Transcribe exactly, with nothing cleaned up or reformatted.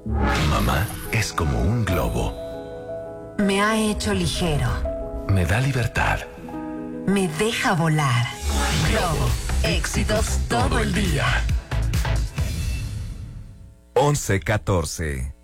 Mamá es como un globo. Me ha hecho ligero. Me da libertad. Me deja volar. Globo. Éxitos todo el día. once catorce.